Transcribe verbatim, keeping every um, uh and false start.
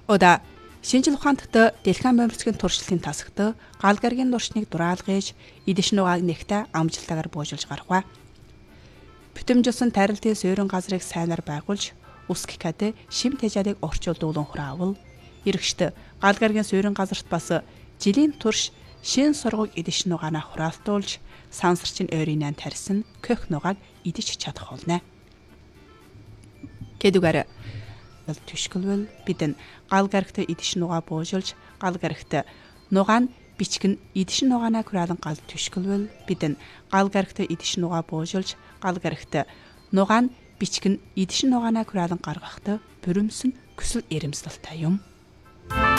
Ода шинжил ухаанттай дэлхийн бомбцгийн туршилтын тасагт гал гарагийн дуршныг дураалгаж идэш нугааг нэгтээ амжилтаагаар буужуулж гаргав. Бүтэмжсэн тарилтын суурин газрыг сайнаар байгуулж УСКК-д шим тэжаалыг орчуулдуулан хураавал эргэжт гал гарагийн суурин газарт бас жилийн турш шин сургууг идэш нугаанаа хураалтуулж сансарчин ойрын тарьсан көх нугааг идэж чадах болно. Гэдүгээр түшгэлвэл бидэн гал гарагт идэш нугаа буужуулж гал гарагт нугаа нь бичгэн идэш нугаанаа хураалан гал түшгэлвэл бидэн гал гарагт идэш нугаа буужуулж гал гарагт нугаа нь бичгэн идэш нугаанаа хураалан гаргахад бүрэмсэн хүсэл эрэмсэлтэй юм.